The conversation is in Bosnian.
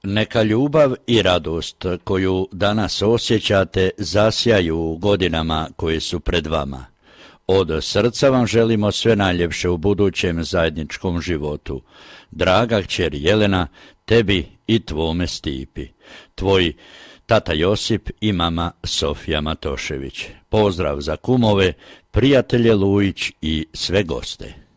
Neka ljubav i radost koju danas osjećate zasjaju u godinama koje su pred vama. Od srca vam želimo sve najljepše u budućem zajedničkom životu. Draga kćeri Jelena, tebi i tvome Stipi. Tvoji tata Josip i mama Sofija Matošević. Pozdrav za kumove, prijatelje Lujić i sve goste.